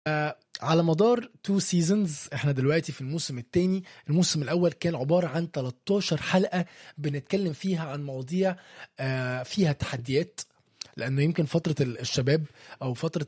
على مدار 2 سيزونز احنا دلوقتي في الموسم الثاني. الموسم الاول كان عبارة عن 13 حلقة بنتكلم فيها عن مواضيع فيها تحديات، لانه يمكن فترة الشباب او فترة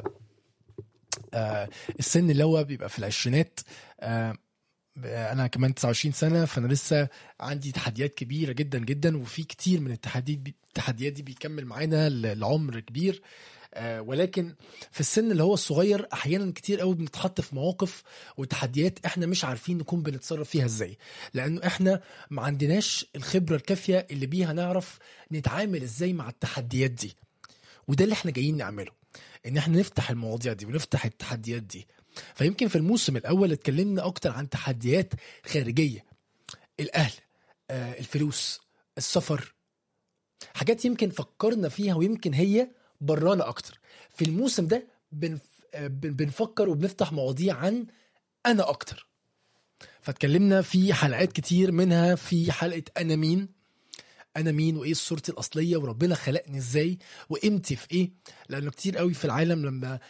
السن اللي هو بيبقى في العشرينات. انا كمان 29 سنة، فانا لسه عندي تحديات كبيرة جدا جدا، وفي كتير من التحديات دي بيكمل معانا لعمر كبير. ولكن في السن اللي هو الصغير احيانا كتير قوي بنتحط في مواقف وتحديات احنا مش عارفين نكون بنتصرف فيها ازاي، لانه احنا ما عندناش الخبرة الكافية اللي بيها نعرف نتعامل ازاي مع التحديات دي. وده اللي احنا جايين نعمله، ان احنا نفتح المواضيع دي ونفتح التحديات دي. فيمكن في الموسم الاول اتكلمنا اكتر عن تحديات خارجية، الاهل، الفلوس، السفر، حاجات يمكن فكرنا فيها ويمكن هي برانا اكتر. في الموسم ده بنفكر وبنفتح مواضيع عن انا اكتر. فاتكلمنا في حلقات كتير، منها في حلقة انا مين وايه صورتي الاصلية وربنا خلقني ازاي وقيمتي في ايه. لانه كتير قوي في العالم لما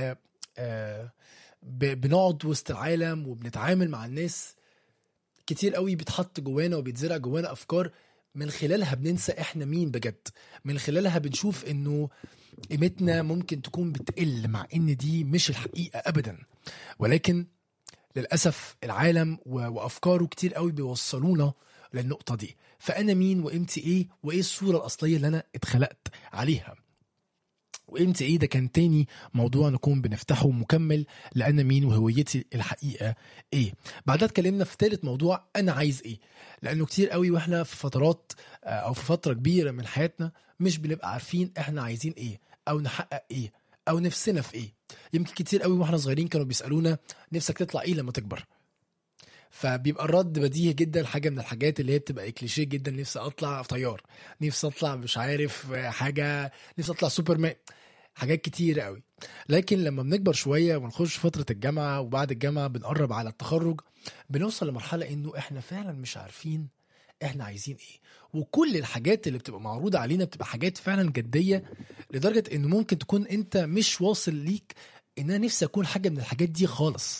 بنقعد وسط العالم وبنتعامل مع الناس، كتير قوي بتحط جوانا وبيتزرع جوانا افكار من خلالها بننسى احنا مين بجد. من خلالها بنشوف انه قيمتنا ممكن تكون بتقل، مع ان دي مش الحقيقة ابدا. ولكن للأسف العالم وافكاره كتير قوي بيوصلونا للنقطة دي. فانا مين وقيمتي ايه وايه الصورة الاصلية اللي انا اتخلقت عليها وقيمتي ايه. ده كان تاني موضوع نكون بنفتحه مكمل لأنا مين وهويتي الحقيقة ايه. بعدها اتكلمنا في ثالث موضوع انا عايز ايه، لانه كتير قوي واحنا في فترات او في فترة كبيرة من حياتنا مش بنبقى عارفين احنا عايزين ايه او نحقق ايه او نفسنا في ايه. يمكن كتير قوي واحنا صغيرين كانوا بيسألونا نفسك تطلع ايه لما تكبر، فبيبقى الرد بديهي جدا، حاجة من الحاجات اللي هي بتبقى كليشيه جدا. نفسي اطلع طيار، نفسي اطلع مش عارف حاجة، نفسي اطلع سوبرمان، حاجات كتير قوي. لكن لما بنكبر شوية ونخش فترة الجامعة وبعد الجامعة بنقرب على التخرج، بنوصل لمرحلة انه احنا فعلا مش عارفين احنا عايزين ايه. وكل الحاجات اللي بتبقى معروضة علينا بتبقى حاجات فعلا جدية، لدرجة انه ممكن تكون انت مش واصل ليك ان انا نفسي اكون حاجة من الحاجات دي خالص،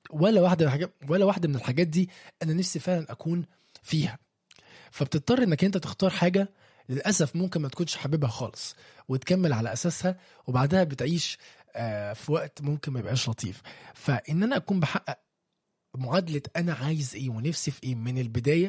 ولا واحدة من الحاجات دي انا نفسي فعلا اكون فيها. فبتضطر انك انت تختار حاجة للأسف ممكن ما تكونش حاببها خالص وتكمل على أساسها، وبعدها بتعيش في وقت ممكن ما يبقاش لطيف. فإن أنا أكون بحقق معادلة أنا عايز إيه ونفسي في إيه من البداية،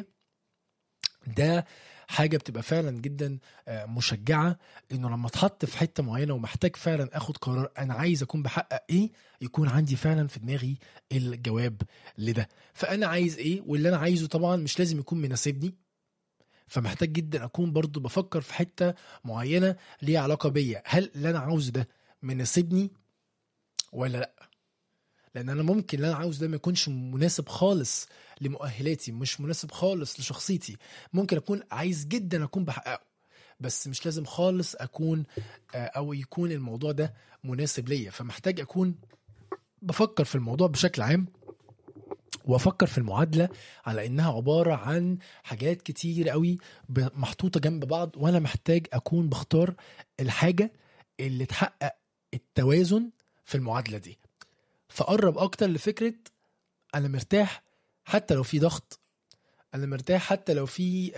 ده حاجة بتبقى فعلا جدا مشجعة. إنه لما اتحط في حتة معينة ومحتاج فعلا أخد قرار أنا عايز أكون بحقق إيه، يكون عندي فعلا في دماغي الجواب لده. فأنا عايز إيه، واللي أنا عايزه طبعا مش لازم يكون مناسبني، فمحتاج جدا اكون برضو بفكر في حتة معينة ليها علاقة بيا. هل اللي انا عاوزه ده مناسبني ولا لا؟ لان انا ممكن اللي انا عاوزه ده ما يكونش مناسب خالص لمؤهلاتي، مش مناسب خالص لشخصيتي. ممكن اكون عايز جدا اكون بحققه، بس مش لازم خالص اكون او يكون الموضوع ده مناسب ليا. فمحتاج اكون بفكر في الموضوع بشكل عام، وافكر في المعادلة على انها عبارة عن حاجات كتير قوي محطوطة جنب بعض، وانا محتاج اكون بختار الحاجة اللي تحقق التوازن في المعادلة دي. فقرب اكتر لفكرة انا مرتاح حتى لو في ضغط، انا مرتاح حتى لو في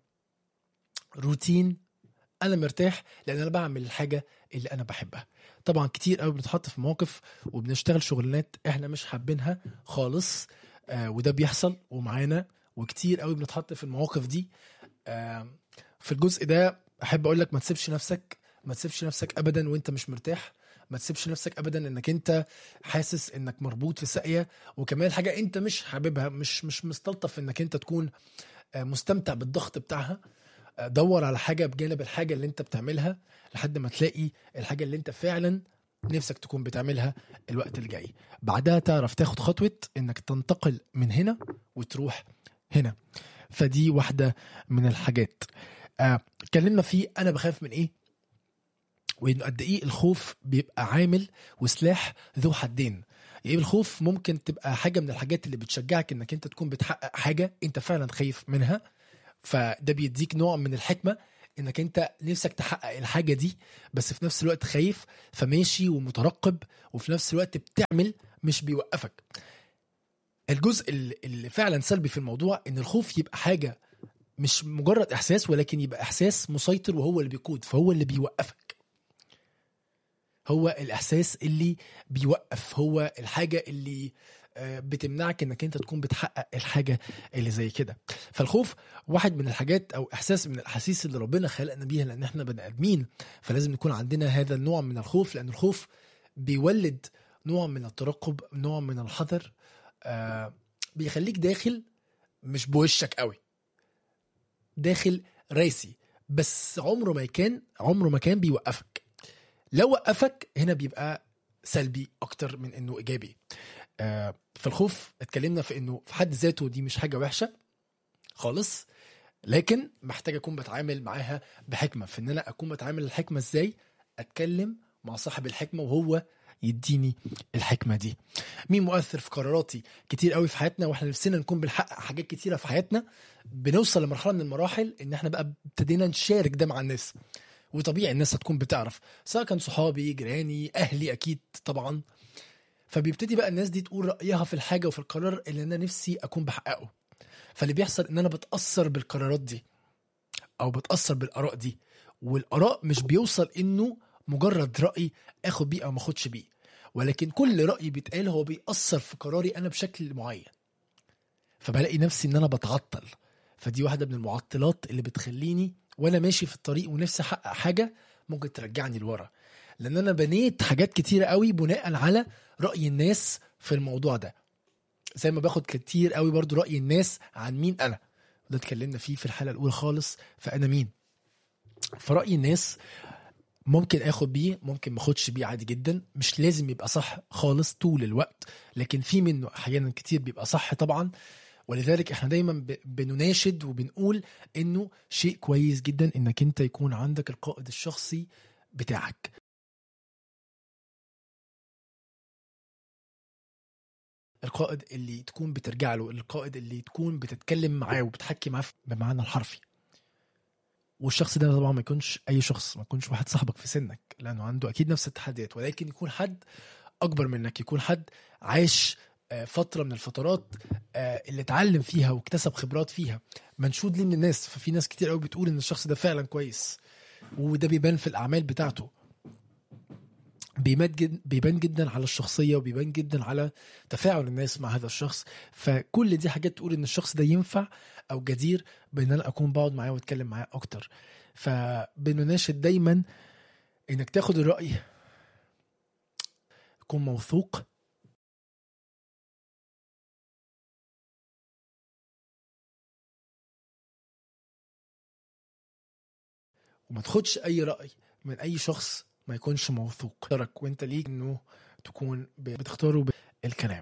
روتين، انا مرتاح لان انا بعمل الحاجة اللي انا بحبها. طبعا كتير قوي بنتحط في موقف وبنشتغل شغلانات احنا مش حابينها خالص، وده بيحصل ومعانا، وكتير قوي بنتحط في المواقف دي. في الجزء ده احب اقول لك ما تسيبش نفسك ابدا وانت مش مرتاح. ما تسيبش نفسك ابدا انك انت حاسس انك مربوط في ساقية، وكمان حاجة انت مش حاببها، مش مستلطف انك انت تكون مستمتع بالضغط بتاعها. دور على حاجة بجانب الحاجة اللي انت بتعملها لحد ما تلاقي الحاجة اللي انت فعلا نفسك تكون بتعملها الوقت الجاي. بعدها تعرف تاخد خطوة انك تنتقل من هنا وتروح هنا. فدي واحدة من الحاجات. اتكلمنا فيه انا بخاف من ايه، وانه قد ايه الخوف بيبقى عامل وسلاح ذو حدين. يعني الخوف ممكن تبقى حاجة من الحاجات اللي بتشجعك انك انت تكون بتحقق حاجة انت فعلا خايف منها، فده بيديك نوع من الحكمة انك انت نفسك تحقق الحاجة دي بس في نفس الوقت خايف، فماشي ومترقب، وفي نفس الوقت بتعمل مش بيوقفك. الجزء اللي فعلا سلبي في الموضوع ان الخوف يبقى حاجة مش مجرد احساس، ولكن يبقى احساس مسيطر وهو اللي بيقود، فهو اللي بيوقفك. هو الاحساس اللي بيوقف، هو الحاجة اللي بتمنعك انك انت تكون بتحقق الحاجة اللي زي كده. فالخوف واحد من الحاجات او احساس من الاحاسيس اللي ربنا خلقنا بيها، لان احنا بني ادمين، فلازم يكون عندنا هذا النوع من الخوف، لان الخوف بيولد نوع من الترقب، نوع من الحذر. بيخليك داخل مش بوشك قوي، داخل راسي، بس عمره ما كان بيوقفك. لو وقفك هنا بيبقى سلبي اكتر من انه ايجابي. فالخوف اتكلمنا في انه في حد ذاته دي مش حاجة وحشة خالص، لكن محتاج اكون بتعامل معاها بحكمة. في ان انا اكون بتعامل الحكمة ازاي؟ اتكلم مع صاحب الحكمة وهو يديني الحكمة دي. مين مؤثر في قراراتي كتير قوي في حياتنا، واحنا نفسنا نكون بنحقق حاجات كتيرة في حياتنا، بنوصل لمرحلة من المراحل ان احنا بقى ابتدينا نشارك ده مع الناس. وطبيعي الناس هتكون بتعرف، سواء كان صحابي، جيراني، اهلي، اكيد طبعا. فبيبتدي بقى الناس دي تقول رأيها في الحاجة وفي القرار اللي انا نفسي اكون بحققه. فاللي بيحصل ان انا بتأثر بالقرارات دي او بتأثر بالآراء دي، والآراء مش بيوصل انه مجرد رأي اخد بيه او ما اخدش بيه، ولكن كل رأي بيتقال هو بيأثر في قراري انا بشكل معين. فبلاقي نفسي ان انا بتعطل. فدي واحدة من المعطلات اللي بتخليني وانا ماشي في الطريق ونفسي احقق حاجة ممكن ترجعني لورا، لان انا بنيت حاجات كتيرة قوي بناء على رأي الناس في الموضوع ده، زي ما باخد كتير قوي برضو رأي الناس عن مين انا. ده اتكلمنا فيه في الحلقة الاولى خالص، فانا مين. فرأي الناس ممكن اخد بيه، ممكن ما اخدش بيه، عادي جدا. مش لازم يبقى صح خالص طول الوقت، لكن في منه احيانا كتير بيبقى صح طبعا. ولذلك احنا دايما بنناشد وبنقول انه شيء كويس جدا انك انت يكون عندك القائد الشخصي بتاعك، القائد اللي تكون بترجع له، القائد اللي تكون بتتكلم معاه وبتحكي معاه بمعنى الحرفي. والشخص ده طبعا ما يكونش اي شخص، ما يكونش واحد صاحبك في سنك لانه عنده اكيد نفس التحديات، ولكن يكون حد اكبر منك، يكون حد عايش فترة من الفترات اللي اتعلم فيها واكتسب خبرات فيها، منشود ليه من الناس. ففي ناس كتير قوي بتقول ان الشخص ده فعلا كويس، وده بيبان في الاعمال بتاعته، بيبان جدا على الشخصية، وبيبان جدا على تفاعل الناس مع هذا الشخص. فكل دي حاجات تقول ان الشخص ده ينفع او جدير بان انا اكون بقعد معاه واتكلم معاه اكتر. فبنناشد دايما انك تاخد الرأي، يكون موثوق، وما تاخدش اي رأي من اي شخص ما يكونش موثوق ترك، وانت ليك انه تكون بتختاره بالكلام.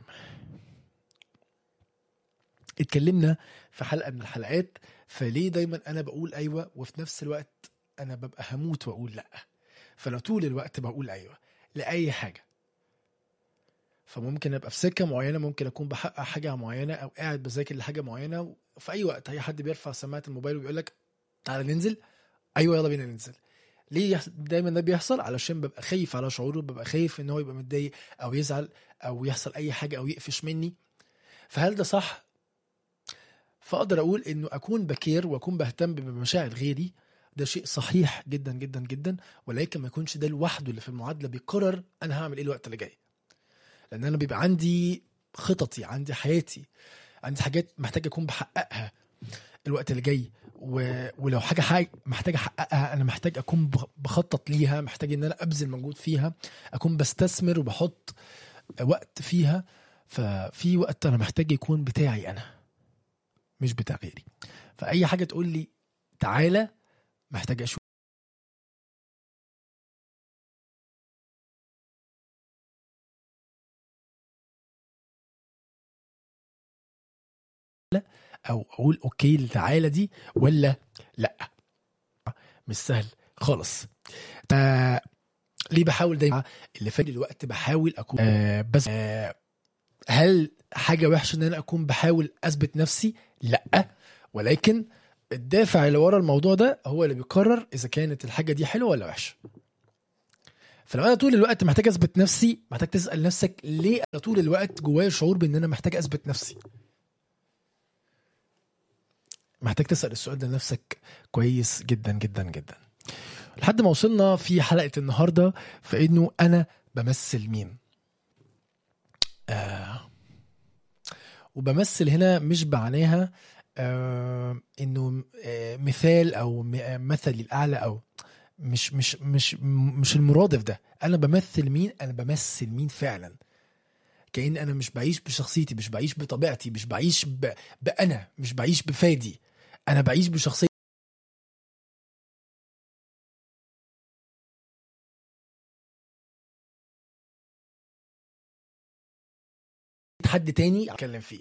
اتكلمنا في حلقة من الحلقات فليه دايما انا بقول ايوه وفي نفس الوقت انا ببقى هموت واقول لا. فلو طول الوقت بقول ايوه لاي حاجة، فممكن ابقى في سكة معينة، ممكن اكون بحقق حاجة معينة او قاعد بذاكر لحاجة معينة، وفي اي وقت اي حد بيرفع سماعة الموبايل وبيقول لك تعالى ننزل، ايوه يلا بينا ننزل. ليه دايما ده بيحصل؟ علشان ببقى خايف على شعوره، ببقى خايف ان هو يبقى متضايق او يزعل او يحصل اي حاجة او يقفش مني. فهل ده صح؟ فاقدر اقول انه اكون بكير واكون بهتم بمشاعر غيري، ده شيء صحيح جدا جدا جدا، ولكن ما يكونش ده لوحده اللي في المعادلة بيقرر انا هعمل ايه الوقت اللي جاي. لان انا بيبقى عندي خططي، عندي حياتي، عندي حاجات محتاج اكون بحققها الوقت اللي جاي. ولو حاجة محتاج احققها، انا محتاج اكون بخطط ليها، محتاج ان انا ابذل مجهود فيها، اكون بستثمر وبحط وقت فيها. ففي وقت انا محتاج يكون بتاعي انا مش بتاع غيري. فاي حاجة تقول لي تعالى، محتاج اشوف او اقول اوكي تعالى دي ولا لا. مش سهل خالص. ليه بحاول دايما اللي فات الوقت بحاول اكون بس هل حاجة وحشة ان انا اكون بحاول اثبت نفسي؟ لا، ولكن الدافع اللي ورا الموضوع ده هو اللي بيقرر اذا كانت الحاجه دي حلوه ولا وحشه. فلو انا طول الوقت محتاج اثبت نفسي، محتاج تسال نفسك ليه انا طول الوقت جوايا شعور بان انا محتاج اثبت نفسي. محتاج تسال السؤال ده لنفسك كويس جدا جدا جدا. لحد ما وصلنا في حلقه النهارده في انه انا بمثل مين. وبمثل هنا مش معناها انه مثال او مثلي الاعلى، او مش المرادف ده. انا بمثل مين؟ انا بمثل مين فعلا. كأن انا مش بعيش بشخصيتي، مش بعيش بطبيعتي، مش بعيش بانا، مش بعيش بفادي. انا بعيش بشخصية حد تاني اتكلم فيه.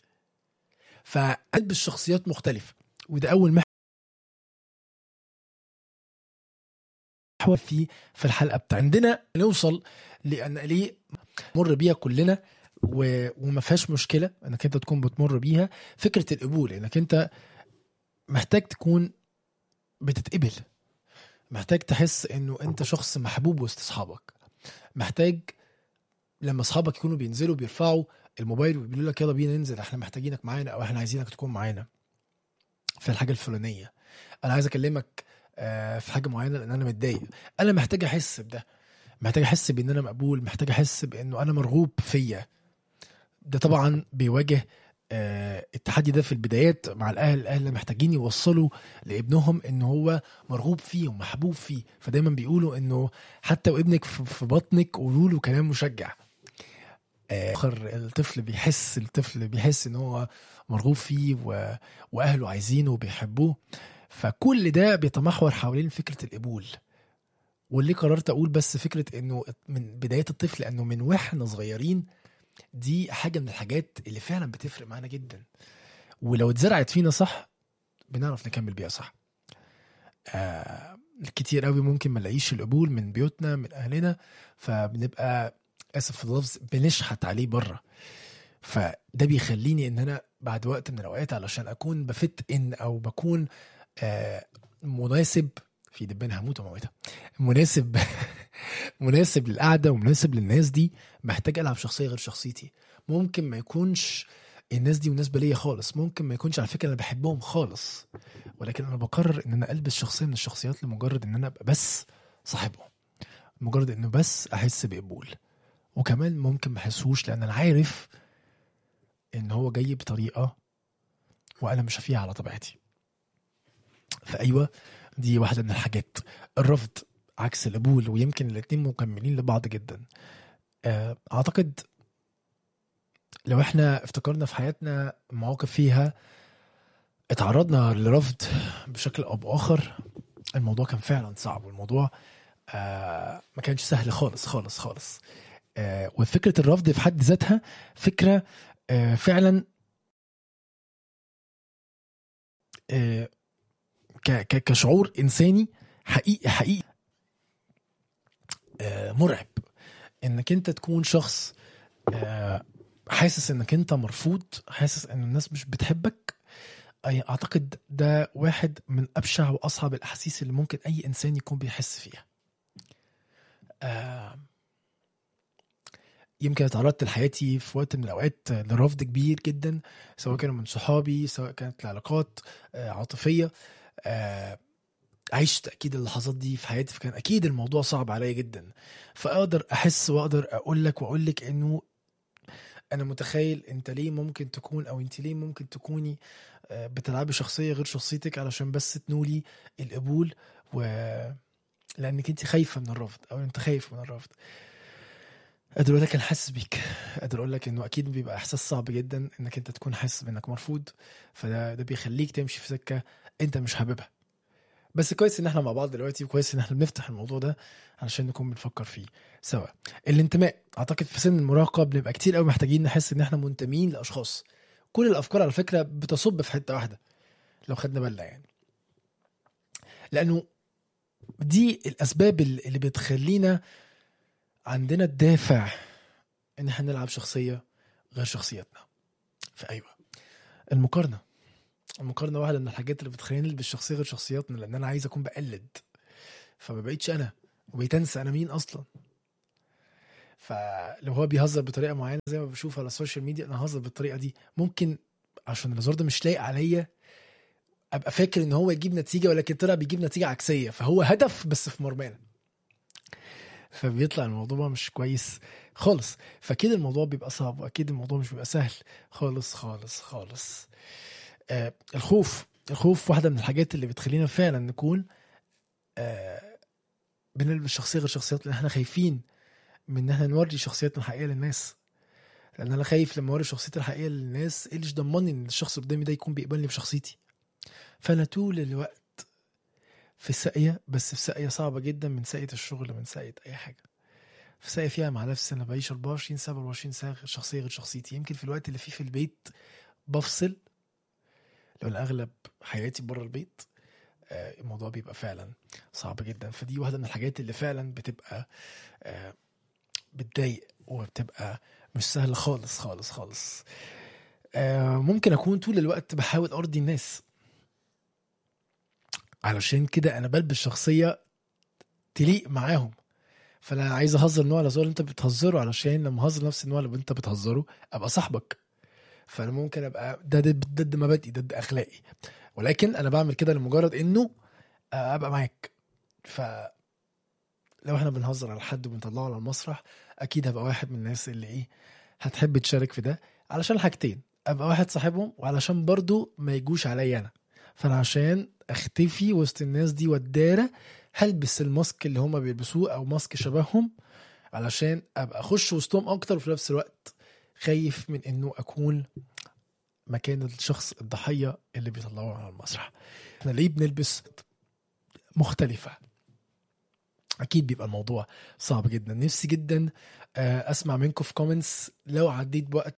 فقلب الشخصيات مختلفة، وده اول محور في الحلقة بتاع عندنا نوصل. لان ليه مر بيها كلنا وما فيهاش مشكلة انك انت تكون بتمر بيها. فكرة القبول، انك انت محتاج تكون بتتقبل، محتاج تحس انه انت شخص محبوب وسط اصحابك. محتاج لما اصحابك يكونوا بينزلوا بيرفعوا الموبايل ويقولوا لك يلا بينا ننزل، احنا محتاجينك معانا، او احنا عايزينك تكون معانا في الحاجة الفلانية، انا عايز اكلمك في حاجة معينة لان انا متضايق. انا محتاج احس بده، محتاج احس بان انا مقبول، محتاج احس بانه انا مرغوب فيا. ده طبعا بيواجه التحدي ده في البدايات مع الاهل محتاجين يوصلوا لابنهم ان هو مرغوب فيه ومحبوب فيه. فدايما بيقولوا انه حتى وابنك في بطنك قولوا له كلام مشجع. اخر الطفل بيحس ان هو مرغوب فيه واهله عايزينه وبيحبوه. فكل ده بيتمحور حوالين فكرة القبول. واللي قررت اقول بس فكرة انه من بداية الطفل، انه من واحنا صغيرين، دي حاجة من الحاجات اللي فعلا بتفرق معانا جدا. ولو اتزرعت فينا صح بنعرف نكمل بيها صح. كتير قوي ممكن ما نلاقيش القبول من بيوتنا من اهلنا، فبنبقى اسف في اللفظ بنشحت عليه بره. فده بيخليني ان انا بعد وقت من الاوقات علشان اكون بفت ان او بكون مناسب في دبان هموت وموتها مناسب مناسب للقعده ومناسب للناس دي، محتاج العب شخصيه غير شخصيتي. ممكن ما يكونش الناس دي مناسبه ليا خالص، ممكن ما يكونش على فكره انا بحبهم خالص، ولكن انا بقرر ان انا البس شخصيه من الشخصيات لمجرد ان انا ابقى بس صاحبهم، مجرد انه بس احس بقبول. وكمان ممكن ما احسوش لان انا عارف ان هو جاي بطريقه وانا مش فيها على طبيعتي. فايوه دي واحده من الحاجات. الرفض عكس القبول، ويمكن الاتنين مكملين لبعض جدا. اعتقد لو احنا افتكرنا في حياتنا مواقف فيها اتعرضنا لرفض بشكل او باخر، الموضوع كان فعلا صعب، والموضوع ما كانش سهل خالص خالص خالص. وفكرة الرفض في حد ذاتها فكرة فعلا كشعور إنساني حقيقي حقيقي مرعب. انك انت تكون شخص حاسس انك انت مرفوض، حاسس ان الناس مش بتحبك. اعتقد ده واحد من ابشع واصعب الاحاسيس اللي ممكن اي انسان يكون بيحس فيها. يمكن اتعرضت لحياتي في وقت من الاوقات لرفض كبير جدا، سواء كانوا من صحابي، سواء كانت العلاقات عاطفيه. عشت اكيد اللحظات دي في حياتي، فكان اكيد الموضوع صعب عليا جدا. فاقدر احس واقدر اقول لك انه انا متخيل انت ليه ممكن تكون، او انت ليه ممكن تكوني بتلعبي شخصيه غير شخصيتك علشان بس تنولي القبول، لانك انت خايفه من الرفض او انت خايف من الرفض. قادر اقول لك انا حاسس بيك، قادر اقول لك انه اكيد بيبقى احساس صعب جدا انك انت تكون حاسس بانك مرفوض. فده بيخليك تمشي في سكه انت مش حاببها. بس كويس ان احنا مع بعض دلوقتي، وكويس ان احنا بنفتح الموضوع ده علشان نكون بنفكر فيه سوا. الانتماء، اعتقد في سن المراهقه بنبقى كتير قوي محتاجين نحس ان احنا منتمين لاشخاص. كل الافكار على فكره بتصب في حته واحده لو خدنا بالنا يعني، لانه دي الاسباب اللي بتخلينا عندنا الدافع ان احنا نلعب شخصيه غير شخصيتنا. فايوه المقارنه، المقارنه واحده من الحاجات اللي بتخليني البس شخصيه غير شخصياتنا، لان انا عايز اكون بقلد، فما بقيتش انا، وبقيت انسى انا مين اصلا. فلو هو بيهزر بطريقه معينه زي ما بشوف على السوشيال ميديا، انا هزر بالطريقه دي، ممكن عشان الهزار ده مش لايق عليا ابقى فاكر ان هو يجيب نتيجه، ولكن طلع بيجيب نتيجه عكسيه، فهو هدف بس في مرمانا، فبيطلع الموضوع مش كويس خالص. فاكيد الموضوع بيبقى صعب، واكيد الموضوع مش بيبقى سهل خالص خالص خالص. الخوف واحده من الحاجات اللي بتخلينا فعلا نكون آه بنلبس شخصيه غير شخصيات، لان احنا خايفين من ان احنا نوري شخصيتنا الحقيقيه للناس. لان انا خايف لما اوري شخصيتي الحقيقيه للناس، ايه اللي ضمني ان الشخص اللي قدامي ده يكون بيقبلني بشخصيتي؟ فانا طول الوقت في ساقيه، بس في ساقيه صعبه جدا، من ساقيه الشغل، من ساقيه اي حاجه، في ساقيه فيها مع نفسي. انا بعيش 24 ساعه 24 ساعه شخصيه غير شخصيتي. يمكن في الوقت اللي فيه في البيت بفصل، لو الاغلب حياتي بره البيت الموضوع بيبقى فعلا صعب جدا. فدي واحده من الحاجات اللي فعلا بتبقى بتضايق، وبتبقى مش سهله خالص خالص خالص. ممكن اكون طول الوقت بحاول ارضي الناس، علشان كده انا بلبس شخصيه تليق معاهم. فانا عايز اهزر نوع الهزار اللي انت بتهزره، علشان لما اهزر نفس النوع اللي انت بتهزره ابقى صاحبك. فانا ممكن ابقى ده ضد مبادئي، ضد اخلاقي، ولكن انا بعمل كده لمجرد انه ابقى معاك. فلو احنا بنهزر على حد وبنطلعه على المسرح، اكيد هبقى واحد من الناس اللي ايه هتحب تشارك في ده، علشان حاجتين: ابقى واحد صاحبهم، وعلشان برضو ما يجوش عليا انا. فانا عشان اختفي وسط الناس دي والدارة، هلبس الماسك اللي هما بيلبسوه او ماسك شبههم، علشان ابقى اخش وسطهم اكتر، وفي نفس الوقت خايف من انه اكون مكان الشخص الضحية اللي بيطلعوه على المسرح. احنا ليه بنلبس مختلفة؟ اكيد بيبقى الموضوع صعب جدا. نفسي جدا اسمع منكم في كومنتس لو عديت بوقت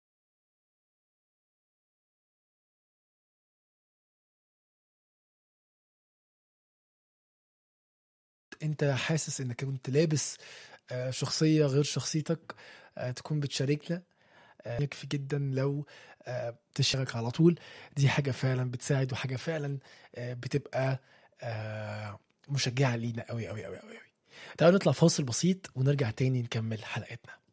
انت حاسس انك كنت لابس شخصية غير شخصيتك، تكون بتشاركنا. يكفي جدا لو تشارك على طول. دي حاجة فعلا بتساعد، وحاجة فعلا بتبقى مشجعة لينا قوي قوي قوي قوي. تعالوا نطلع فاصل بسيط ونرجع تاني نكمل حلقتنا.